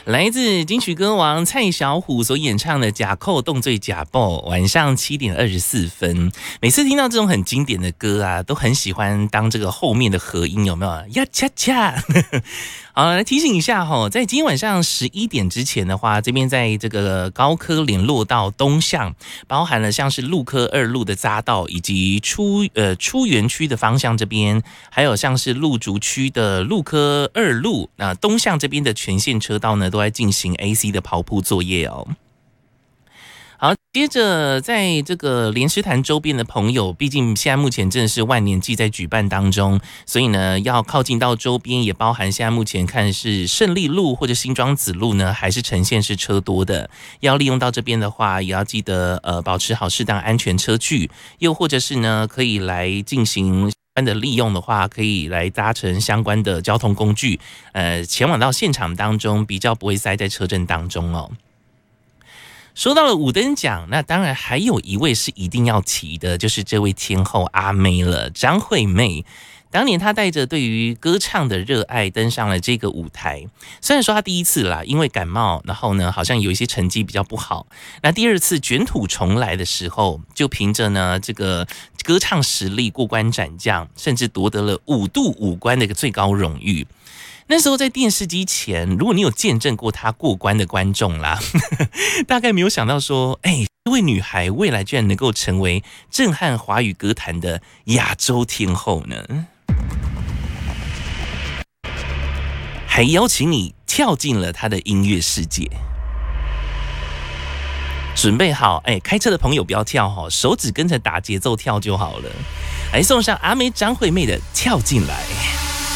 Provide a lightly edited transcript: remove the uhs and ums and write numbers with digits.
来自金曲歌王蔡小虎所演唱的《假扣动罪假报》，晚上7点24分。每次听到这种很经典的歌啊，都很喜欢当这个后面的和音，有没有？呀恰恰。好，来提醒一下哈，在今天晚上11点之前的话，这边在这个高科联络道东向，包含了像是路科2路的匝道，以及出园区的方向这边，还有像是路竹区的路科2路，东向这边的全线车道呢，都在进行 AC 的刨铺作业哦。好，接着在这个莲池潭周边的朋友，毕竟现在目前真的是万年祭在举办当中，所以呢，要靠近到周边，也包含现在目前看是胜利路或者新庄子路呢，还是呈现是车多的。要利用到这边的话，也要记得保持好适当安全车距，又或者是呢，可以来进行的利用的话，可以来搭乘相关的交通工具，前往到现场当中，比较不会塞在车阵当中哦。说到了五灯奖，那当然还有一位是一定要提的，就是这位天后阿妹了，张惠妹。当年她带着对于歌唱的热爱登上了这个舞台，虽然说她第一次啦，因为感冒，然后呢好像有一些成绩比较不好，那第二次卷土重来的时候，就凭着呢这个歌唱实力过关斩将，甚至夺得了5度5关的一个最高荣誉。那时候在电视机前，如果你有见证过她过关的观众啦，大概没有想到说，这位女孩未来居然能够成为震撼华语歌坛的亚洲天后呢，还邀请你跳进了她的音乐世界。准备好，开车的朋友不要跳哈，手指跟着打节奏跳就好了。来送上阿妹张惠妹的《跳进来》。